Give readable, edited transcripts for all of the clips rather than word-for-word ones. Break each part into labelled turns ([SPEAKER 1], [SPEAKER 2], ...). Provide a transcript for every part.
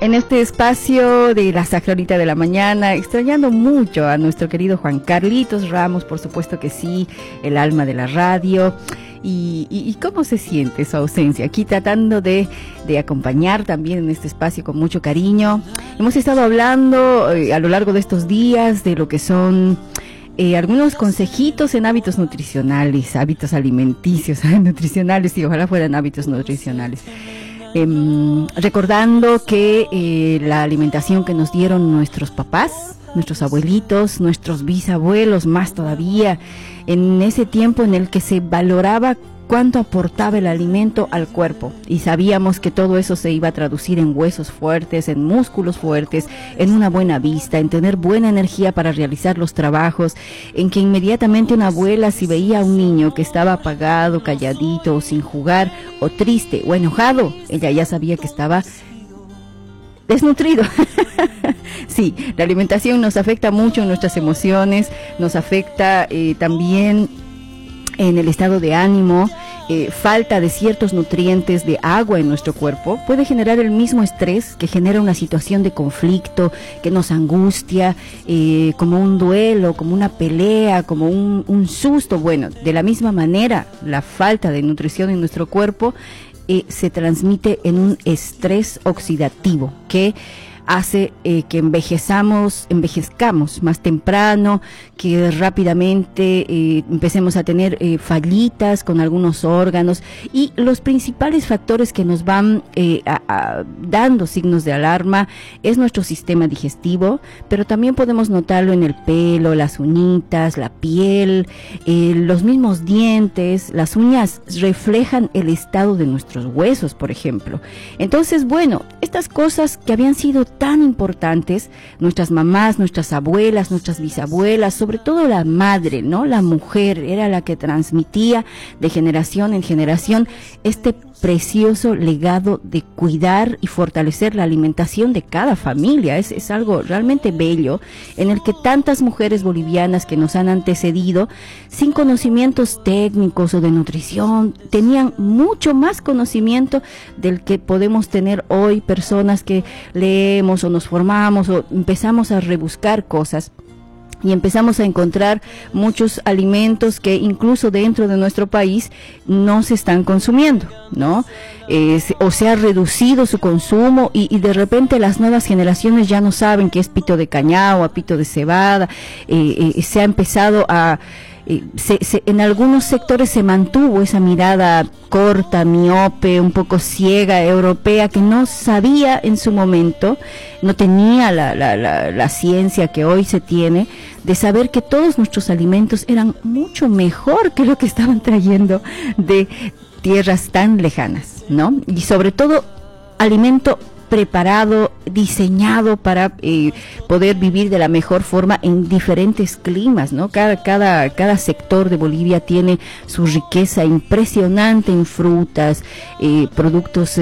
[SPEAKER 1] en este espacio de la Sagrorita de la Mañana, extrañando mucho a nuestro querido Juan Carlitos Ramos, por supuesto que sí, el alma de la radio. Y cómo se siente su ausencia, aquí tratando de acompañar también en este espacio con mucho cariño. Hemos estado hablando a lo largo de estos días de lo que son algunos consejitos en hábitos nutricionales, hábitos alimenticios, nutricionales, y ojalá fueran hábitos nutricionales. Recordando que la alimentación que nos dieron nuestros papás, nuestros abuelitos, nuestros bisabuelos, más todavía, en ese tiempo en el que se valoraba cuánto aportaba el alimento al cuerpo, y sabíamos que todo eso se iba a traducir en huesos fuertes, en músculos fuertes, en una buena vista, en tener buena energía para realizar los trabajos, en que inmediatamente una abuela, si veía a un niño que estaba apagado, calladito, o sin jugar, o triste, o enojado, ella ya sabía que estaba desnutrido. Sí, la alimentación nos afecta mucho en nuestras emociones, nos afecta también en el estado de ánimo. Falta de ciertos nutrientes de agua en nuestro cuerpo puede generar el mismo estrés que genera una situación de conflicto, que nos angustia, como un duelo, como una pelea, como un susto. Bueno, de la misma manera, la falta de nutrición en nuestro cuerpo se transmite en un estrés oxidativo que hace que envejezcamos más temprano, que rápidamente empecemos a tener fallitas con algunos órganos, y los principales factores que nos van dando signos de alarma es nuestro sistema digestivo, pero también podemos notarlo en el pelo, las uñitas, la piel, los mismos dientes, las uñas reflejan el estado de nuestros huesos, por ejemplo. Entonces, bueno, estas cosas que habían sido tan importantes, nuestras mamás, nuestras abuelas, nuestras bisabuelas, sobre todo la madre, ¿no? La mujer era la que transmitía de generación en generación este precioso legado de cuidar y fortalecer la alimentación de cada familia. Es algo realmente bello, en el que tantas mujeres bolivianas que nos han antecedido, sin conocimientos técnicos o de nutrición, tenían mucho más conocimiento del que podemos tener hoy, personas que leemos o nos formamos o empezamos a rebuscar cosas. Y empezamos a encontrar muchos alimentos que incluso dentro de nuestro país no se están consumiendo, ¿no? O se ha reducido su consumo y de repente las nuevas generaciones ya no saben qué es pito de cañao, pito de cebada. Se ha empezado a... en algunos sectores se mantuvo esa mirada corta, miope, un poco ciega, europea, que no sabía en su momento, no tenía la ciencia que hoy se tiene, de saber que todos nuestros alimentos eran mucho mejor que lo que estaban trayendo de tierras tan lejanas, ¿no? Y sobre todo, alimento preparado, diseñado para poder vivir de la mejor forma en diferentes climas, ¿no? Cada sector de Bolivia tiene su riqueza impresionante en frutas, productos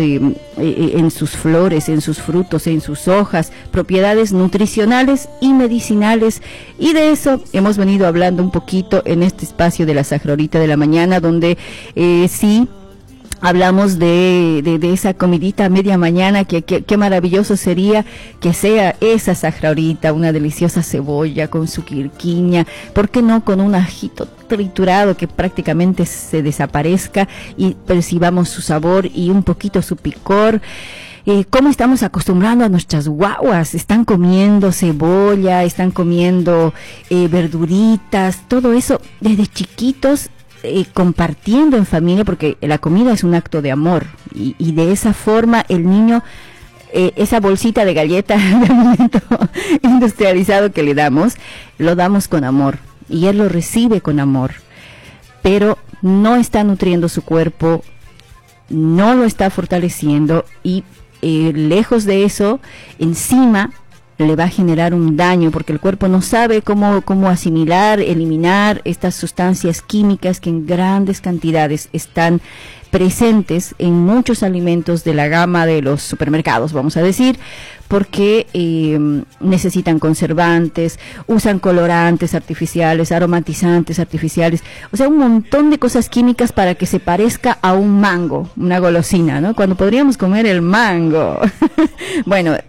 [SPEAKER 1] en sus flores, en sus frutos, en sus hojas, propiedades nutricionales y medicinales, y de eso hemos venido hablando un poquito en este espacio de la Sagrorita de la Mañana, donde sí hablamos de esa comidita a media mañana, que maravilloso sería que sea esa sagrorita, una deliciosa cebolla con su quirquiña, ¿por qué no con un ajito triturado que prácticamente se desaparezca y percibamos su sabor y un poquito su picor? ¿Cómo estamos acostumbrando a nuestras guaguas? Están comiendo cebolla, están comiendo verduritas, todo eso desde chiquitos, compartiendo en familia, porque la comida es un acto de amor, y de esa forma el niño, esa bolsita de galleta de alimento industrializado que le damos, lo damos con amor, y él lo recibe con amor, pero no está nutriendo su cuerpo, no lo está fortaleciendo, y lejos de eso, encima le va a generar un daño, porque el cuerpo no sabe cómo asimilar, eliminar estas sustancias químicas que en grandes cantidades están presentes en muchos alimentos de la gama de los supermercados, vamos a decir, porque necesitan conservantes, usan colorantes artificiales, aromatizantes artificiales, o sea, un montón de cosas químicas para que se parezca a un mango, una golosina, ¿no? Cuando podríamos comer el mango. Bueno,